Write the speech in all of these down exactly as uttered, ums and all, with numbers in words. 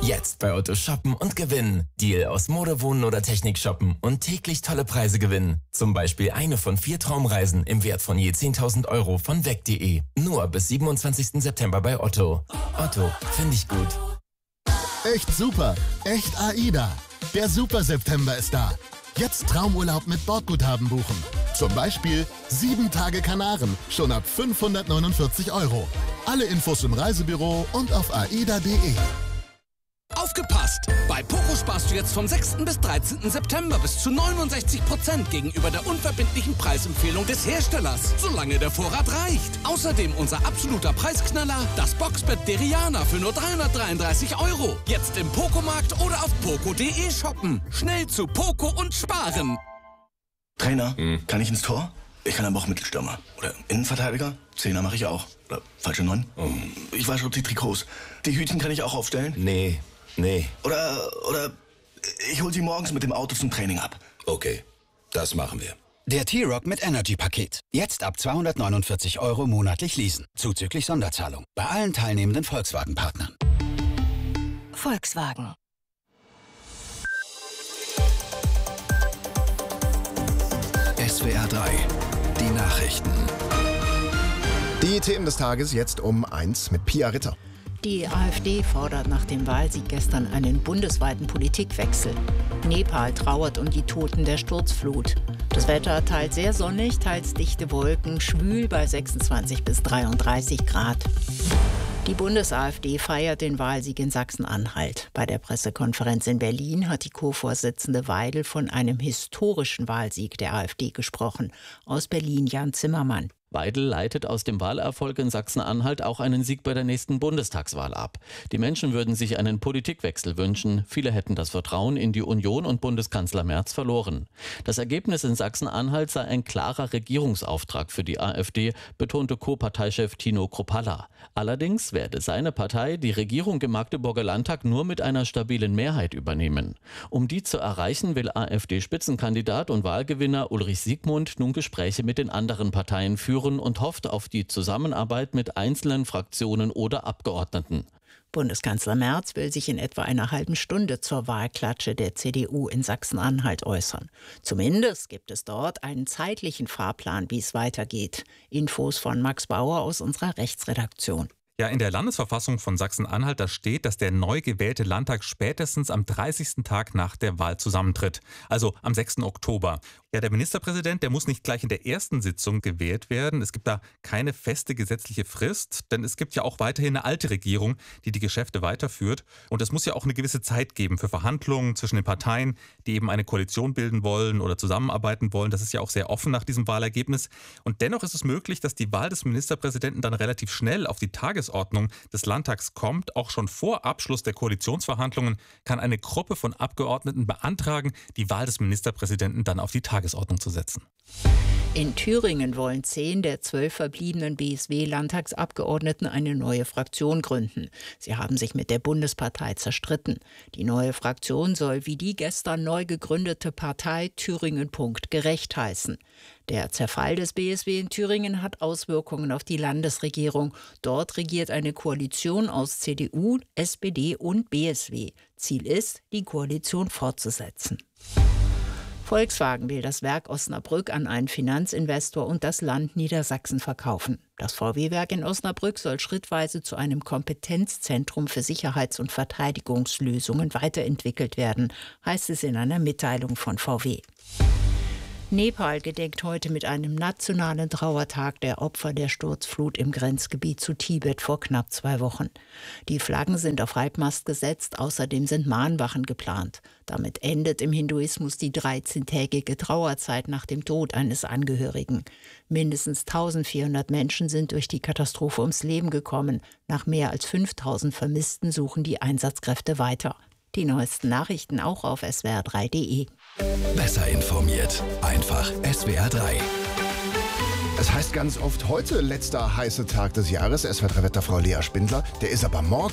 Jetzt bei Otto shoppen und gewinnen. Deal aus Mode, Wohnen oder Technik shoppen und täglich tolle Preise gewinnen. Zum Beispiel eine von vier Traumreisen im Wert von je zehntausend Euro von weg punkt de. Nur bis siebenundzwanzigsten September bei Otto. Otto, finde ich gut. Echt super, echt AIDA. Der Super September ist da. Jetzt Traumurlaub mit Bordguthaben buchen. Zum Beispiel sieben Tage Kanaren, schon ab fünfhundertneunundvierzig Euro. Alle Infos im Reisebüro und auf aida punkt de. Aufgepasst! Bei Poco sparst du jetzt vom sechsten bis dreizehnten September bis zu neunundsechzig Prozent gegenüber der unverbindlichen Preisempfehlung des Herstellers, solange der Vorrat reicht. Außerdem unser absoluter Preisknaller, das Boxbett Deriana für nur dreihundertdreiunddreißig Euro. Jetzt im Poco-Markt oder auf poco punkt de shoppen. Schnell zu Poco und sparen. Trainer, hm. kann ich ins Tor? Ich kann aber auch Mittelstürmer. Oder Innenverteidiger? Zehner mache ich auch. Oder falsche Neun? Oh. Ich wasche auch die Trikots. Die Hütchen kann ich auch aufstellen? Nee. Nee. Oder, oder ich hol sie morgens mit dem Auto zum Training ab. Okay, das machen wir. Der T-Rock mit Energy-Paket. Jetzt ab zweihundertneunundvierzig Euro monatlich leasen. Zuzüglich Sonderzahlung. Bei allen teilnehmenden Volkswagen-Partnern. Volkswagen. S W R drei. Die Nachrichten. Die Themen des Tages jetzt um eins mit Pia Ritter. Die AfD fordert nach dem Wahlsieg gestern einen bundesweiten Politikwechsel. Nepal trauert um die Toten der Sturzflut. Das Wetter teils sehr sonnig, teils dichte Wolken, schwül bei sechsundzwanzig bis dreiunddreißig Grad. Die Bundes-AfD feiert den Wahlsieg in Sachsen-Anhalt. Bei der Pressekonferenz in Berlin hat die Co-Vorsitzende Weidel von einem historischen Wahlsieg der AfD gesprochen. Aus Berlin Jan Zimmermann. Weidel leitet aus dem Wahlerfolg in Sachsen-Anhalt auch einen Sieg bei der nächsten Bundestagswahl ab. Die Menschen würden sich einen Politikwechsel wünschen. Viele hätten das Vertrauen in die Union und Bundeskanzler Merz verloren. Das Ergebnis in Sachsen-Anhalt sei ein klarer Regierungsauftrag für die AfD, betonte Co-Parteichef Tino Kruppalla. Allerdings werde seine Partei die Regierung im Magdeburger Landtag nur mit einer stabilen Mehrheit übernehmen. Um die zu erreichen, will AfD-Spitzenkandidat und Wahlgewinner Ulrich Siegmund nun Gespräche mit den anderen Parteien führen und hofft auf die Zusammenarbeit mit einzelnen Fraktionen oder Abgeordneten. Bundeskanzler Merz will sich in etwa einer halben Stunde zur Wahlklatsche der C D U in Sachsen-Anhalt äußern. Zumindest gibt es dort einen zeitlichen Fahrplan, wie es weitergeht. Infos von Max Bauer aus unserer Rechtsredaktion. Ja, in der Landesverfassung von Sachsen-Anhalt, da steht, dass der neu gewählte Landtag spätestens am dreißigsten Tag nach der Wahl zusammentritt, also am sechsten Oktober. Ja, der Ministerpräsident, der muss nicht gleich in der ersten Sitzung gewählt werden. Es gibt da keine feste gesetzliche Frist, denn es gibt ja auch weiterhin eine alte Regierung, die die Geschäfte weiterführt. Und es muss ja auch eine gewisse Zeit geben für Verhandlungen zwischen den Parteien, die eben eine Koalition bilden wollen oder zusammenarbeiten wollen. Das ist ja auch sehr offen nach diesem Wahlergebnis. Und dennoch ist es möglich, dass die Wahl des Ministerpräsidenten dann relativ schnell auf die Tagesordnung des Landtags kommt. Auch schon vor Abschluss der Koalitionsverhandlungen kann eine Gruppe von Abgeordneten beantragen, die Wahl des Ministerpräsidenten dann auf die Tagesordnung zu setzen. In Thüringen wollen zehn der zwölf verbliebenen B S W-Landtagsabgeordneten eine neue Fraktion gründen. Sie haben sich mit der Bundespartei zerstritten. Die neue Fraktion soll wie die gestern neu gegründete Partei Thüringen Punkt gerecht heißen. Der Zerfall des B S W in Thüringen hat Auswirkungen auf die Landesregierung. Dort regiert eine Koalition aus C D U, S P D und B S W. Ziel ist, die Koalition fortzusetzen. Volkswagen will das Werk Osnabrück an einen Finanzinvestor und das Land Niedersachsen verkaufen. Das V W-Werk in Osnabrück soll schrittweise zu einem Kompetenzzentrum für Sicherheits- und Verteidigungslösungen weiterentwickelt werden, heißt es in einer Mitteilung von V W. Nepal gedenkt heute mit einem nationalen Trauertag der Opfer der Sturzflut im Grenzgebiet zu Tibet vor knapp zwei Wochen. Die Flaggen sind auf Halbmast gesetzt, außerdem sind Mahnwachen geplant. Damit endet im Hinduismus die dreizehntägige Trauerzeit nach dem Tod eines Angehörigen. Mindestens eintausendvierhundert Menschen sind durch die Katastrophe ums Leben gekommen. Nach mehr als fünftausend Vermissten suchen die Einsatzkräfte weiter. Die neuesten Nachrichten auch auf S W R drei punkt de. Besser informiert. Einfach S W R drei. Es heißt ganz oft heute letzter heiße Tag des Jahres. S W R drei Wetterfrau Lea Spindler. Der ist aber morgen.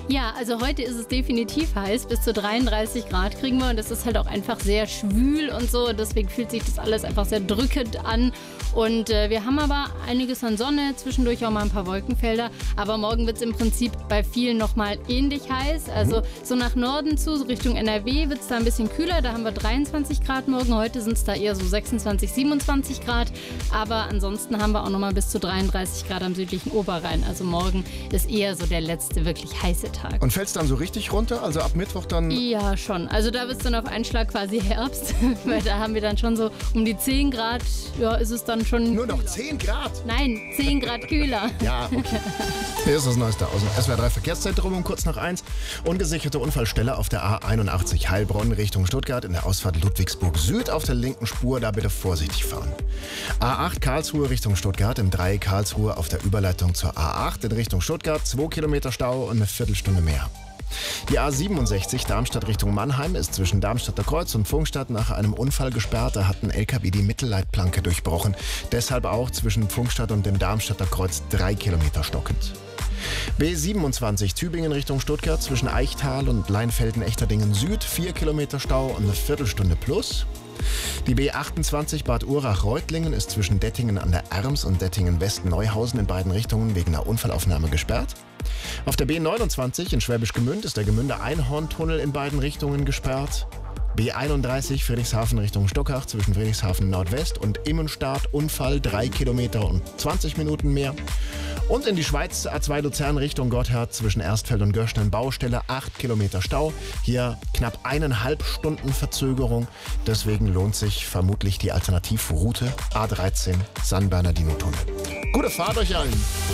Ja, also heute ist es definitiv heiß. Bis zu dreiunddreißig Grad kriegen wir und es ist halt auch einfach sehr schwül und so. Deswegen fühlt sich das alles einfach sehr drückend an. Und äh, wir haben aber einiges an Sonne, zwischendurch auch mal ein paar Wolkenfelder. Aber morgen wird es im Prinzip bei vielen nochmal ähnlich heiß. Also so nach Norden zu, so Richtung N R W wird es da ein bisschen kühler. Da haben wir dreiundzwanzig Grad morgen. Heute sind es da eher so sechsundzwanzig, siebenundzwanzig Grad. Aber ansonsten haben wir auch nochmal bis zu dreiunddreißig Grad am südlichen Oberrhein. Also morgen ist eher so der letzte wirklich heiße Tag. Und fällt es dann so richtig runter? Also ab Mittwoch dann? Ja, schon. Also da wird es dann auf einen Schlag quasi Herbst. Weil da haben wir dann schon so um die zehn Grad. Ja, ist es dann schon. Nur noch zehn Grad? Nein, zehn Grad kühler. Ja, okay. Hier ist das Neueste aus dem S W R drei Verkehrszentrum um kurz nach eins. Ungesicherte Unfallstelle auf der A einundachtzig Heilbronn Richtung Stuttgart in der Ausfahrt Ludwigsburg Süd auf der linken Spur. Da bitte vorsichtig fahren. A acht Karlsruhe Richtung Stuttgart im Dreieck Karlsruhe auf der Überleitung zur A acht in Richtung Stuttgart. Zwei Kilometer Stau und eine Viertelstunde mehr. Die A siebenundsechzig Darmstadt Richtung Mannheim ist zwischen Darmstadter Kreuz und Pfungstadt nach einem Unfall gesperrt. Da hat ein L K W die Mittelleitplanke durchbrochen. Deshalb auch zwischen Pfungstadt und dem Darmstadter Kreuz drei Kilometer stockend. B siebenundzwanzig Tübingen Richtung Stuttgart zwischen Eichtal und Leinfelden-Echterdingen Süd vier Kilometer Stau und eine Viertelstunde plus. Die B achtundzwanzig Bad Urach-Reutlingen ist zwischen Dettingen an der Erms und Dettingen-West-Neuhausen in beiden Richtungen wegen einer Unfallaufnahme gesperrt. Auf der B neunundzwanzig in Schwäbisch Gmünd ist der Gmünde-Einhorn-Tunnel in beiden Richtungen gesperrt. B einunddreißig Friedrichshafen Richtung Stockach zwischen Friedrichshafen Nordwest und Immenstadt Unfall drei Kilometer und zwanzig Minuten mehr. Und in die Schweiz A zwei Luzern Richtung Gotthard zwischen Erstfeld und Göschnen Baustelle acht Kilometer Stau. Hier knapp eineinhalb Stunden Verzögerung. Deswegen lohnt sich vermutlich die Alternativroute A dreizehn San Bernardino-Tunnel. Gute Fahrt euch allen!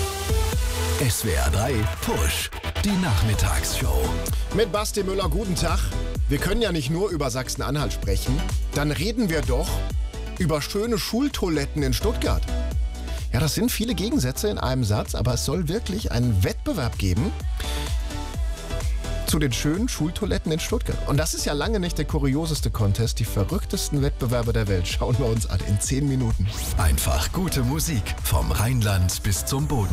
S W R drei Push, die Nachmittagsshow. Mit Basti Müller, guten Tag. Wir können ja nicht nur über Sachsen-Anhalt sprechen. Dann reden wir doch über schöne Schultoiletten in Stuttgart. Ja, das sind viele Gegensätze in einem Satz, aber es soll wirklich einen Wettbewerb geben zu den schönen Schultoiletten in Stuttgart. Und das ist ja lange nicht der kurioseste Contest. Die verrücktesten Wettbewerbe der Welt schauen wir uns an in zehn Minuten. Einfach gute Musik vom Rheinland bis zum Boden.